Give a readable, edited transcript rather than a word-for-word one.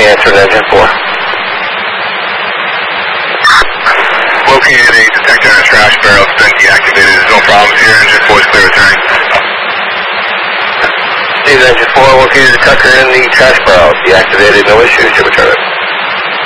answer in engine 4. Located a detector on a trash barrel. It's been deactivated. There's no problems here. Engine 4 is clear return. Engine 4, located a detector in the trash barrel. Deactivated, no issues. You return it.